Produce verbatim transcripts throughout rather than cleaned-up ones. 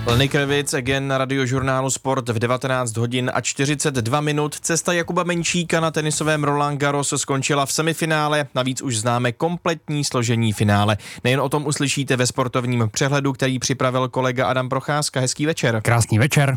Plný krvic again na Radiožurnálu Sport v devatenáct hodin a čtyřicet dva minut. Cesta Jakuba Menčíka na tenisovém Roland Garros skončila v semifinále, navíc už známe kompletní složení finále. Nejen o tom uslyšíte ve sportovním přehledu, který připravil kolega Adam Procházka. Hezký večer. Krásný večer.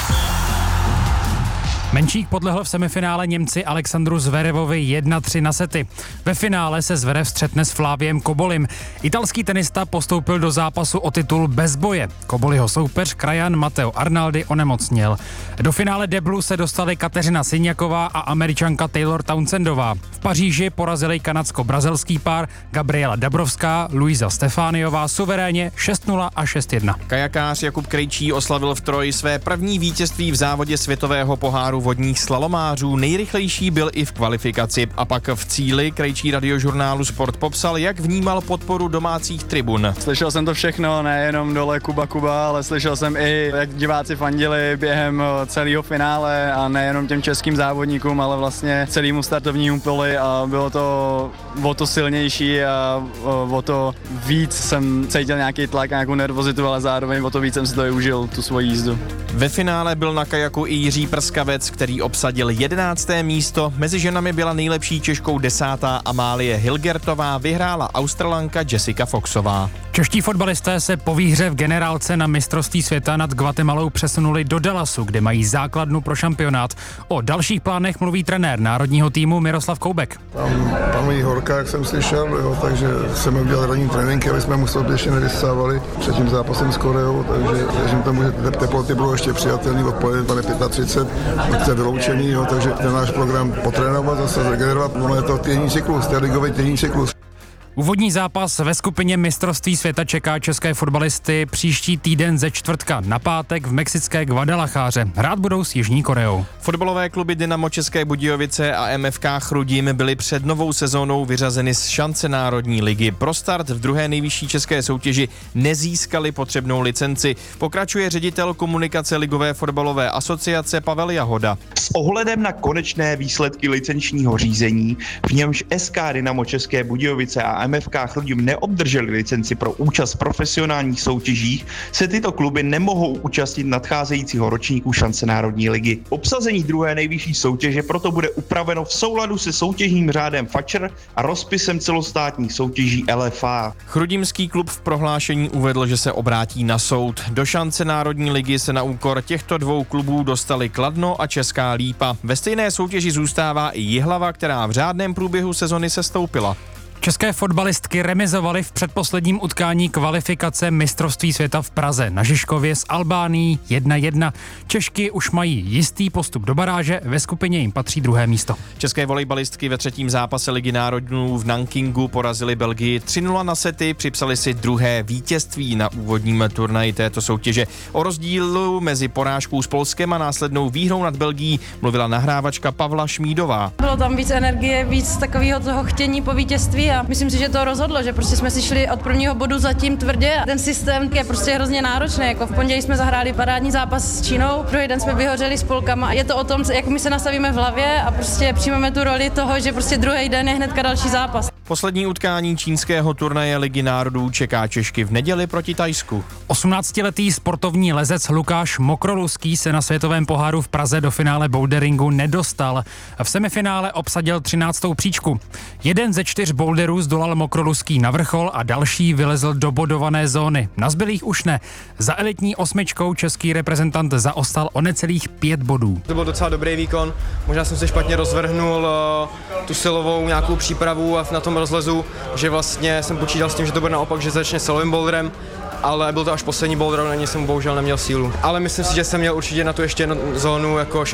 Menčík podlehl v semifinále Němci Alexandru Zverevovi jedna tři na sety. Ve finále se Zverev střetne s Fláviem Kobolim. Italský tenista postoupil do zápasu o titul bez boje. Koboliho soupeř krajan Matteo Arnaldi onemocněl. Do finále deblu se dostali Kateřina Siniaková a Američanka Taylor Townsendová. V Paříži porazili kanadsko-brazilský pár Gabriela Dabrovská, Luisa Stefániová suverénně šest nula a šest jedna. Kajakář Jakub Krejčí oslavil v Troji své první vítězství v závodě světového poháru vodních slalomářů. Nejrychlejší byl i v kvalifikaci. A pak v cíli Krejčí Radiožurnálu Sport popsal, jak vnímal podporu domácích tribun. Slyšel jsem to všechno, nejenom dole Kuba Kuba, ale slyšel jsem i, jak diváci fandili během celého finále a nejenom těm českým závodníkům, ale vlastně celému startovnímu poli a bylo to o to silnější a o to víc jsem cítil nějaký tlak, nějakou nervozitu, ale zároveň o to víc jsem si to i užil, tu svoji jízdu. Ve finále byl na kajaku i Jiří Prskavec, který obsadil jedenácté místo. Mezi ženami byla nejlepší Češkou desátá Amálie Hilgertová, vyhrála Australanka Jessica Foxová. Čeští fotbalisté se po výhře v generálce na mistrovství světa nad Guatemalou přesunuli do Dallasu, kde mají základnu pro šampionát. O dalších plánech mluví trenér národního týmu Miroslav Koubek. Tam panují horka, jak jsem slyšel, jo, takže jsme udělali ranní tréninky, aby jsme museli ještě nevysávali před tím zápasem s Koreou, takže věřím tomu, že teploty budou ještě přijatelné, odpoledne třicet pět, to je vyloučení, jo, takže ten náš program potrénovat, zase zregenerovat, ono je to týdenní cyklus, to je ligový týdenní cyklus. Úvodní zápas ve skupině mistrovství světa čeká české fotbalisty příští týden ze čtvrtka na pátek v mexické Guadalajáře. Hrát budou s Jižní Koreou. Fotbalové kluby Dynamo České Budějovice a M F K Chrudim byly před novou sezónou vyřazeny z šance Národní ligy. Pro start v druhé nejvyšší české soutěži nezískali potřebnou licenci. Pokračuje ředitel komunikace Ligové fotbalové asociace Pavel Jahoda. S ohledem na konečné výsledky licenčního řízení, v němž S K Dynamo České Budějovice a M F K Chrudim neobdrželi licenci pro účast v profesionálních soutěžích, se tyto kluby nemohou účastnit nadcházejícího ročníku šance Národní ligy. Obsazení druhé nejvyšší soutěže proto bude upraveno v souladu se soutěžním řádem F A C R a rozpisem celostátních soutěží L F A. Chrudimský klub v prohlášení uvedl, že se obrátí na soud. Do šance Národní ligy se na úkor těchto dvou klubů dostali Kladno a Česká Lípa. Ve stejné soutěži zůstává i Jihlava, která v řádném průběhu sezony sestoupila. České fotbalistky remizovaly v předposledním utkání kvalifikace mistrovství světa v Praze na Žižkově s Albánií jedna jedna. Češky už mají jistý postup do baráže, ve skupině jim patří druhé místo. České volejbalistky ve třetím zápase Ligy národů v Nankingu porazili Belgii tři nula na sety, připsali si druhé vítězství na úvodním turnaji této soutěže. O rozdílu mezi porážkou s Polskem a následnou výhrou nad Belgií mluvila nahrávačka Pavla Šmídová. Bylo tam víc energie, víc takového toho chtění po vítězství a myslím si, že to rozhodlo, že prostě jsme si šli od prvního bodu zatím tvrdě. Ten systém je prostě hrozně náročný. Jako v pondělí jsme zahráli parádní zápas s Čínou, druhý den jsme vyhořeli s Polkama. Je to o tom, jak my se nastavíme v hlavě a prostě přijmeme tu roli toho, že prostě druhý den je hnedka další zápas. Poslední utkání čínského turnaje Ligy národů čeká Češky v neděli proti Thajsku. osmnáctiletý sportovní lezec Lukáš Mokroluský se na světovém poháru v Praze do finále boulderingu nedostal. V semifinále obsadil třináctou příčku. Jeden ze čtyř boulderů zdolal Mokroluský na vrchol a další vylezl do bodované zóny. Na zbylých už ne. Za elitní osmičkou český reprezentant zaostal o necelých pět bodů. To byl docela dobrý výkon. Možná jsem se špatně rozvrhnul uh, tu silovou nějakou přípravu a na tom rozlezu, že vlastně jsem počítal s tím, že to bude naopak, že začne silovým boulderem, ale byl to až poslední boulder, na něj jsem bohužel neměl sílu. Ale myslím si, že jsem měl určitě na tu ještě jednu zónu jako